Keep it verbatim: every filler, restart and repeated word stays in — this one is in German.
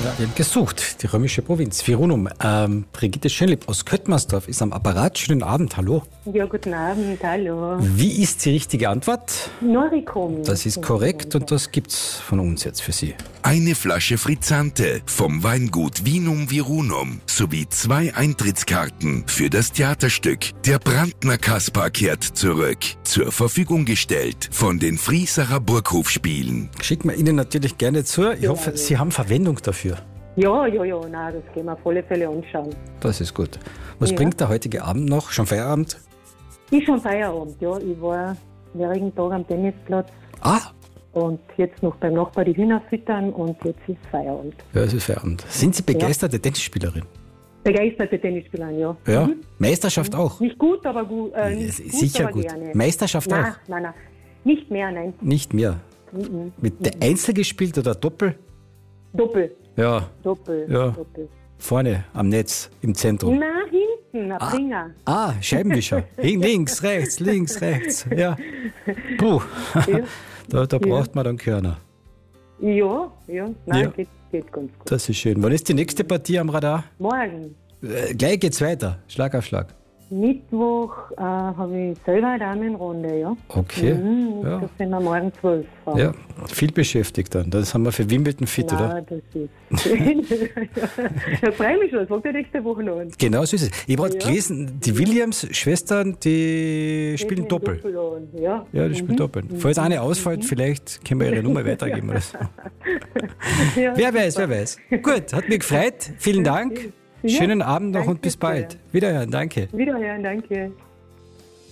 Ja, wir haben gesucht, die römische Provinz, Virunum. Ähm, Brigitte Schönlieb aus Köttmersdorf ist am Apparat. Schönen Abend, hallo. Ja, guten Abend, hallo. Wie ist die richtige Antwort? Noricum. Das ist korrekt und das gibt's von uns jetzt für Sie. Eine Flasche Frizzante vom Weingut Vinum Virunum sowie zwei Eintrittskarten für das Theaterstück Der Brandner Kaspar kehrt zurück. Zur Verfügung gestellt von den Friesacher Burghofspielen. Schicken wir Ihnen natürlich gerne zu. Ich Ja, hoffe, ja. Sie haben Verwendung dafür. Ja, ja, ja, nein, das können wir auf alle Fälle anschauen. Das ist gut. Was Ja. bringt der heutige Abend noch? Schon Feierabend? Ist schon Feierabend, ja. Ich war vorigen Tag am Tennisplatz Ah, und jetzt noch beim Nachbar die Hühner füttern und jetzt ist Feierabend. ja, es ist Feierabend. Sind Sie begeisterte Tennisspielerin? Begeisterte Tennisspielerin, ja. Ja. Mhm. Meisterschaft auch? Nicht gut, aber gut. Äh, nicht Ja, gut, sicher aber gut. Gerne. Meisterschaft Nein, auch? nein, nein. Nicht mehr, nein. Nicht mehr. Mhm. Mit der Einzel gespielt oder Doppel? Doppel, Ja, Doppel, Ja. Doppel. vorne am Netz, im Zentrum. Na, hinten, ein Bringer. Ah, Scheibenwischer. Hin- links, rechts, links, rechts. Ja. Puh. Ja. Da, da braucht man dann Körner. Ja, ja, nein, Ja. Geht, geht ganz gut. Das ist schön. Wann ist die nächste Partie am Radar? Morgen, Äh, gleich geht's weiter. Schlag auf Schlag. Mittwoch, äh, habe ich selber eine Damenrunde, ja. Okay. Mhm, Ja. Das sind wir morgen zwölf. Frauen. Ja, viel beschäftigt dann. Das haben wir für Wimbledon fit, oder? Nein, das ist. ja, freue mich schon, das fängt ja nächste Woche noch an. Genau so ist es. Ich habe Ja. gelesen, die Williams-Schwestern, die spielen Geht Doppel. mit Doppel an, Ja, Ja, die spielen Doppel. Falls eine ausfällt, vielleicht können wir ihre Nummer weitergeben oder so. ja. Wer weiß, wer weiß. Gut, hat mich gefreut. Vielen Dank. Ja, Schönen Abend noch danke und bis sehr. bald. Wiederhören, danke. Wiederhören, danke.